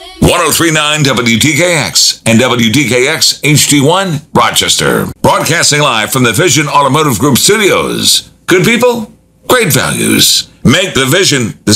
1039 WTKX and WTKX HD1 Rochester. Broadcasting live from the Vision Automotive Group studios. Good people, great values. Make the Vision the